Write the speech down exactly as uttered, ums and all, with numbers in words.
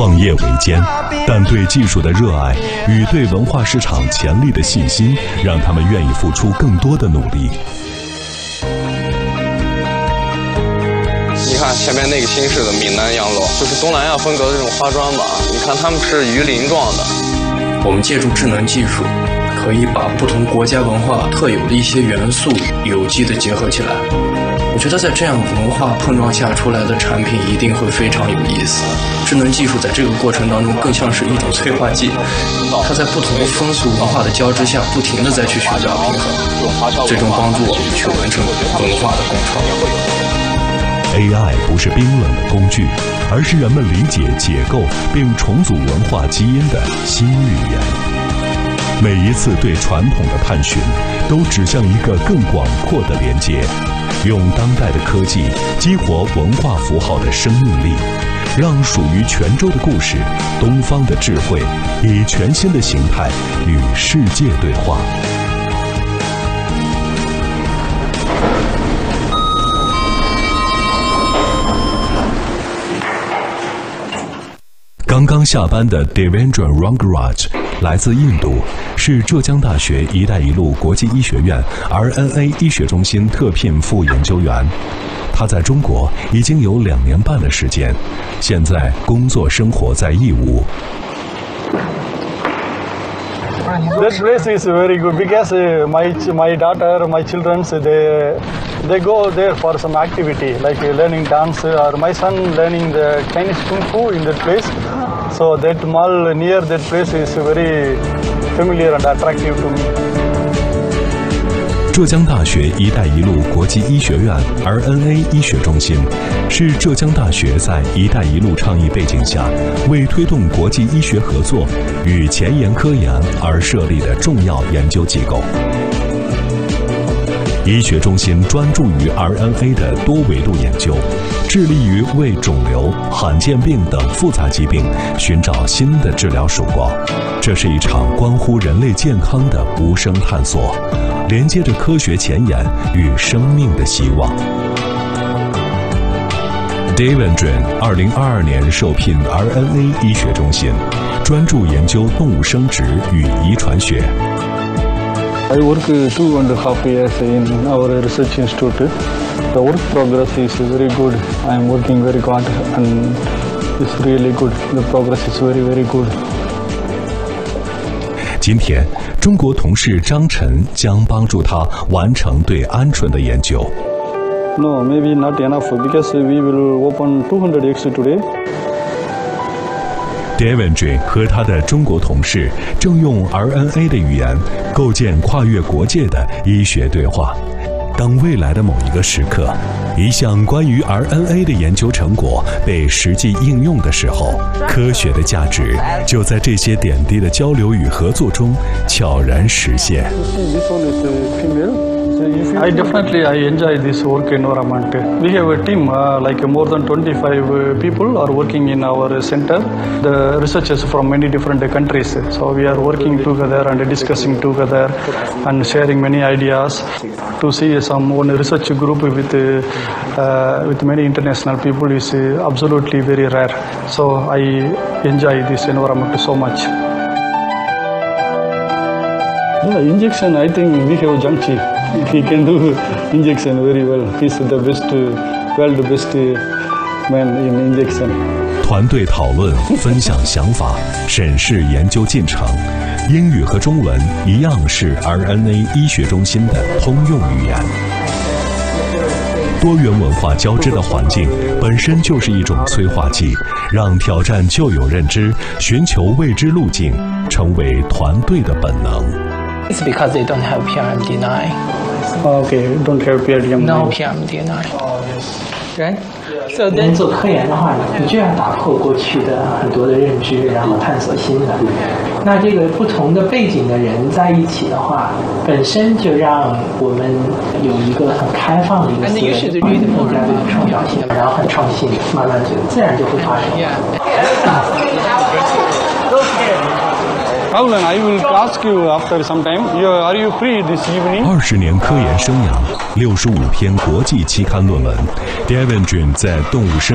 创业维艰，但对技术的热爱与对文化市场潜力的信心，让他们愿意付出更多的努力。 你看前面那个新式的闽南洋楼，就是东南亚风格的这种花砖吧，你看它们是鱼鳞状的。 我们借助智能技术，可以把不同国家文化特有的一些元素有机的结合起来。我觉得在这样文化碰撞下出来的产品一定会非常有意思。智能技术在这个过程当中更像是一种催化剂，它在不同的风俗文化的交织下不停地再去寻找平衡，最终帮助我们去完成文化的共创。 A I 不是冰冷的工具，而是人们理解、解构并重组文化基因的新语言。每一次对传统的探寻，都指向一个更广阔的连接。用当代的科技激活文化符号的生命力，让属于泉州的故事、东方的智慧，以全新的形态与世界对话。刚刚下班的 Devendra Rangaraj 来自印度，是浙江大学“一带一路”国际医学院 R N A 医学中心特聘副研究员。他在中国已经有两年半的时间，现在工作生活在义乌。 This place is very good because uh, my my daughter, my children, they they go there for some activity like uh, learning dance, or my son learning the Chinese kung fu in that place. So that mall near that place is very familiar and attractive to me. 浙江大学“一带一路”国际医学院 R N A 医学中心，是浙江大学在“一带一路”倡议背景下，为推动国际医学合作与前沿科研而设立的重要研究机构。医学中心专注于 R N A 的多维度研究，致力于为肿瘤、罕见病等复杂疾病寻找新的治疗曙光。这是一场关乎人类健康的无声探索，连接着科学前沿与生命的希望。Devendra 二零二二年受聘 R N A 医学中心，专注研究动物生殖与遗传学。 I work two and a half years in our research institute. The work progress is very good. I am working very hard and it's really good. The progress is very, very good. 今天，中国同事张晨将帮助他完成对鹌鹑的研究。 No, maybe not enough because we will open two hundred eggs today. Devendra 和他的中国同事正用 R N A 的语言构建跨越国界的医学对话。当未来的某一个时刻，一项关于 R N A 的研究成果被实际应用的时候，科学的价值就在这些点滴的交流与合作中悄然实现。 I definitely I enjoy this work environment. We have a team uh, like more than twenty-five people are working in our center. The researchers from many different countries. So we are working together and discussing together and sharing many ideas. To see some one research group with uh, with many international people is uh, absolutely very rare. So I enjoy this environment so much. Yeah, injection, I think we have Jiangqi. He can do injection very well. He's the best, world best man in injection. 团队讨论、分享想法、审视研究进程，英语和中文一样是 R N A 医学中心的通用语言。多元文化交织的环境本身就是一种催化剂，让挑战旧有认知、寻求未知路径成为团队的本能。 It's because they don't have P R M D nine. Okay, don't have P R M D nine. No P R M D nine. Right? So then 做科研的话，你就要打破过去的很多的认知，然后探索新的。那这个不同的背景的人在一起的话，本身就让我们有一个很开放的一个思维，更加的有创造性，然后很创新，慢慢就自然就会发生。 Alan, I will ask you after some time. Are you free this evening? 二十年科研生涯，六十五篇国际期刊论文 ，Devendra 在动物生